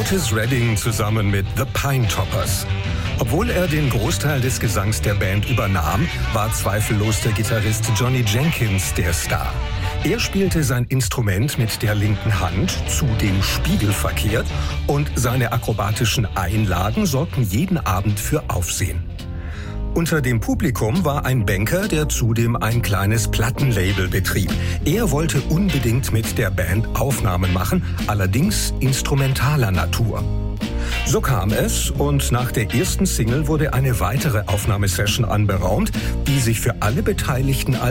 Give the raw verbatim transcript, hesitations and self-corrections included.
Otis Redding zusammen mit The Pinetoppers. Obwohl er den Großteil des Gesangs der Band übernahm, war zweifellos der Gitarrist Johnny Jenkins der Star. Er spielte sein Instrument mit der linken Hand, zudem spiegelverkehrt, und seine akrobatischen Einlagen sorgten jeden Abend für Aufsehen. Unter dem Publikum war ein Banker, der zudem ein kleines Plattenlabel betrieb. Er wollte unbedingt mit der Band Aufnahmen machen, allerdings instrumentaler Natur. So kam es, und nach der ersten Single wurde eine weitere Aufnahmesession anberaumt, die sich für alle Beteiligten als